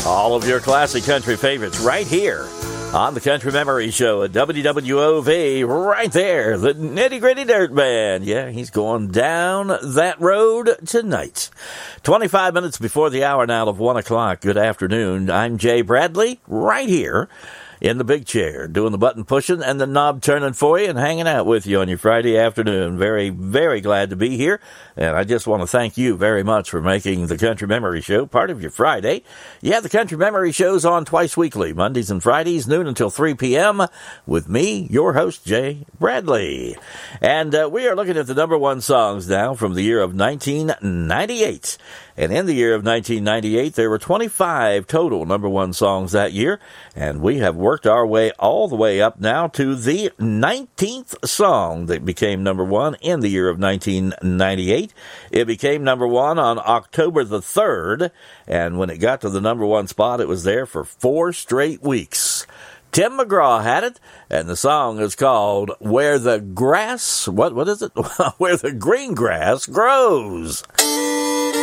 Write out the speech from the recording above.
All of your classic country favorites right here on the Country Memory Show at WWOV, right there, the Nitty Gritty Dirt Band. Yeah, he's going down that road tonight. 25 minutes before the hour now of 1 o'clock. Good afternoon. I'm Jay Bradley, right here in the big chair, doing the button pushing and the knob turning for you and hanging out with you on your Friday afternoon. Very, very glad to be here. And I just want to thank you very much for making the Country Memory Show part of your Friday. Yeah, the Country Memory Show's on twice weekly, Mondays and Fridays, noon until 3 p.m. with me, your host, Jay Bradley. And we are looking at the number one songs now from the year of 1998. And in the year of 1998, there were 25 total number one songs that year. And we have worked our way all the way up now to the 19th song that became number one in the year of 1998. It became number one on October the 3rd. And when it got to the number one spot, it was there for 4 straight weeks. Tim McGraw had it, and the song is called Where the Grass, what is it? Where the Green Grass Grows.